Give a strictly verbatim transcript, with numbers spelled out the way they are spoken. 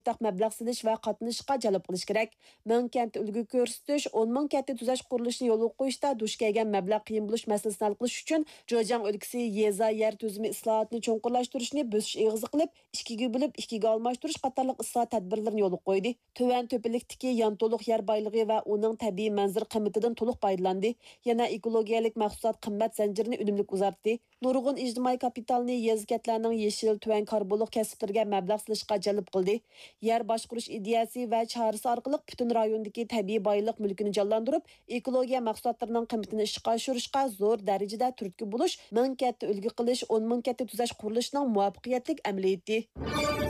mablag' silish va qatnashishga jalb qilish kerak. Ming kent ulgu ko'rsatish, o'n ming kentni tuzash qurilishini yo'lga qo'yishda duch kelgan mablag' qiyin bo'lish masalasini hal qilish uchun Jo'jang o'lkasi yeza yer tuzumi islohotini cho'nqurlashtirishni bo'sish eg'izi qilib, ikkiga bo'lib, ikkiga almashtirish qatorliq islohot tadbirlarini yo'lga qo'ydi. Tuvan to'pilikdagi yan to'liq yer boyligi va uning tabiiy manzara qimmatidan to'liq foydalandi. Yana ekologiyalik mahsulot qimmat zanjirini unumli uzartdi. Nurg'un ijtimoiy kapitalni yezgatlarning yeshil tuvan karbonliq kasblarga mablag' silishga jalb qildi. Yer boshqarish ideyasi va chorasi orqali butun rayondagi tabiiy boylik mulkini jonlantirib, ekologiya mahsulotlarining qimmatini ishga oshirishga zo'r darajada turtki bo'lish, ming katta ulgu qilish, o'n ming katta tuzash qurilishining muvaffaqiyatli amaliyoti.